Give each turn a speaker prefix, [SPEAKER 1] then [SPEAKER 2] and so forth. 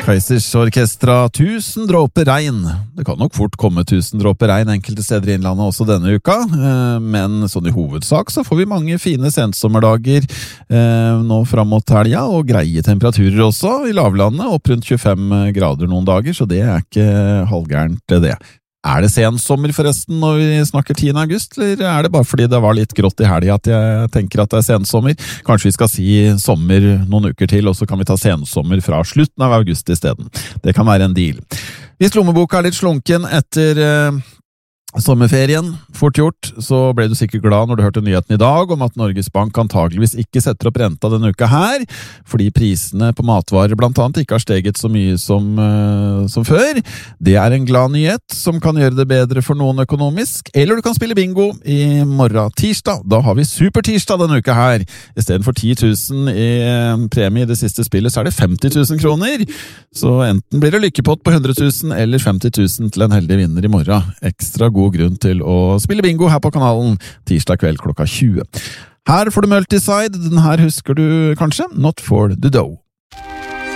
[SPEAKER 1] Kaizers Orkestra, 1000 dråper regn. Det kan nok fort komme 1000 dråper regn enkelte steder i Innlandet også denne uka, men sånn i hovedsak så får vi mange fine sensommerdager nå frem mot helga, og greie temperaturer også i lavlandet, opp rundt 25 grader noen dager, så det er ikke halvgærent det. Er det sensommer forresten når vi snakker 10. august, eller er det bare fordi det var litt grått i helga at jeg tenker at det er sensommer? Kanskje vi skal si sommer noen uker til, og så kan vi ta sensommer fra slutten av august i stedet. Det kan være en deal. Hvis lommeboka er litt slunken etter sommerferien, fort gjort, så ble du sikkert glad når du hørte nyheten i dag om at Norges Bank antageligvis ikke setter opp renta denne uka her, fordi prisene på matvarer blant annet ikke har steget så mye som før. Det er en glad nyhet som kan gjøre det bedre for noen økonomisk, eller du kan spille bingo i morgen tirsdag. Da har vi supertirsdag denne uka her. I stedet for 10 000 i premie i det siste spillet, så er det 50 000 kroner. Så enten blir det lykkepott på 100 000 eller 50 000 til en heldig vinner i morgen. Ekstra god grunn til å spille bingo her på kanalen tirsdag kveld klokka 20. Her får du Multiside, den her husker du kanskje, Not for the Dough.